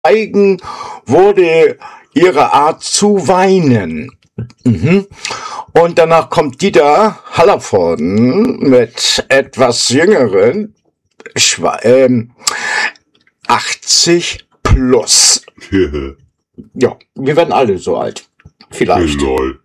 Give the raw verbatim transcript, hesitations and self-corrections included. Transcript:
Eigen wurde ihre Art zu weinen. Mhm. Und danach kommt Dieter Hallervorden mit etwas jüngeren, Schwa- ähm, achtzig plus. Ja, wir werden alle so alt. Vielleicht. Lol.